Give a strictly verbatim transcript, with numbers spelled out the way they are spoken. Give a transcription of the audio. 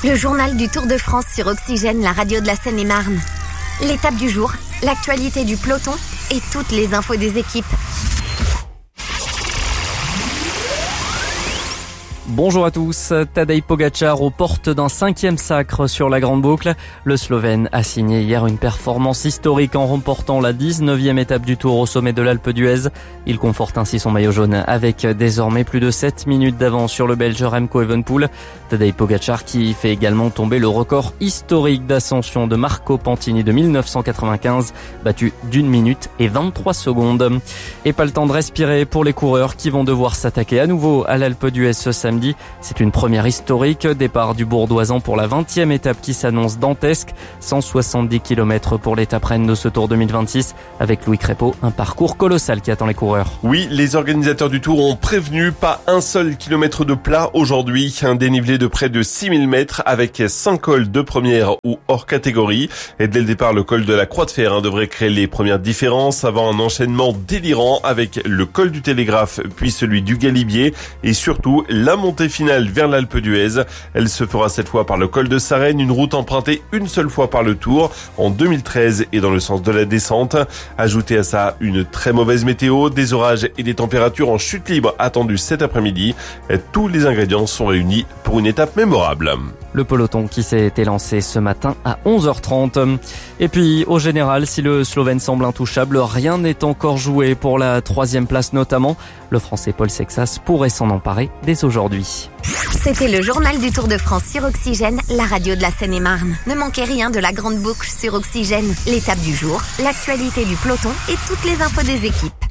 Le journal du Tour de France sur Oxygène, la radio de la Seine-et-Marne. L'étape du jour, l'actualité du peloton et toutes les infos des équipes. Bonjour à tous, Tadej Pogačar aux portes d'un cinquième sacre sur la Grande Boucle. Le Slovène a signé hier une performance historique en remportant la dix-neuvième étape du Tour au sommet de l'Alpe d'Huez. Il conforte ainsi son maillot jaune avec désormais plus de sept minutes d'avance sur le Belge Remco Evenepoel. Tadej Pogačar qui fait également tomber le record historique d'ascension de Marco Pantini de mille neuf cent quatre-vingt-quinze, battu d'une minute et vingt-trois secondes. Et pas le temps de respirer pour les coureurs qui vont devoir s'attaquer à nouveau à l'Alpe d'Huez ce samedi. C'est une première historique, départ du Bourdoisan pour la vingtième étape qui s'annonce dantesque, cent soixante-dix kilomètres pour l'étape reine de ce Tour deux mille vingt-six, avec Louis Crépeau, un parcours colossal qui attend les coureurs. Oui, les organisateurs du Tour ont prévenu, pas un seul kilomètre de plat aujourd'hui, un dénivelé de près de six mille mètres avec cinq cols de première ou hors catégorie. Et dès le départ, le col de la Croix de Fer hein, devrait créer les premières différences avant un enchaînement délirant avec le col du Télégraphe puis celui du Galibier et surtout la montée finale vers l'Alpe d'Huez. Elle se fera cette fois par le col de Sarenne, une route empruntée une seule fois par le Tour en deux mille treize et dans le sens de la descente. Ajoutez à ça une très mauvaise météo, des orages et des températures en chute libre attendues cet après-midi. Tous les ingrédients sont réunis pour une étape mémorable. Le peloton qui s'est élancé ce matin à onze heures trente. Et puis, au général, si le Slovène semble intouchable, rien n'est encore joué pour la troisième place notamment. Le Français Paul Sexas pourrait s'en emparer dès aujourd'hui. C'était le journal du Tour de France sur Oxygène, la radio de la Seine-et-Marne. Ne manquez rien de la Grande Boucle sur Oxygène, l'étape du jour, l'actualité du peloton et toutes les infos des équipes.